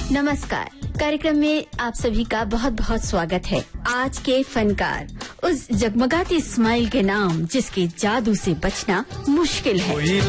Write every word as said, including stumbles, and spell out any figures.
नमस्कार। कार्यक्रम में आप सभी का बहुत बहुत स्वागत है। आज के फनकार उस जगमगाती स्माइल के नाम जिसके जादू से बचना मुश्किल है।